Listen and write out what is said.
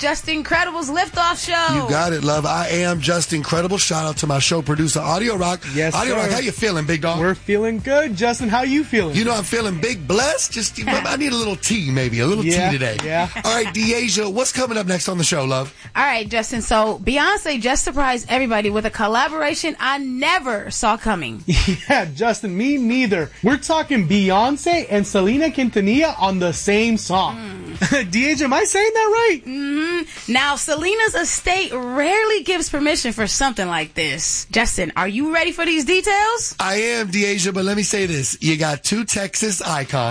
Justin Incredible's Liftoff Show. You got it, love. I am Justin Incredible. Shout out to my show producer, Audio Rock. Yes, Audio sir. Rock, how you feeling, big dog? We're feeling good. Justin, how you feeling? You know I'm feeling big blessed. Just I need a little tea, maybe. A little tea today. Yeah. All right, Deasia, what's coming up next on the show, love? All right, Justin. So Beyonce just surprised everybody with a collaboration I never saw coming. Yeah, Justin, me neither. We're talking Beyonce and Selena Quintanilla on the same song. DH, am I saying that right? Mm-hmm. Now, Selena's estate rarely gives permission for something like this. Justin, are you ready for these details? I am, Deasia, but let me say this. You got two Texas icons.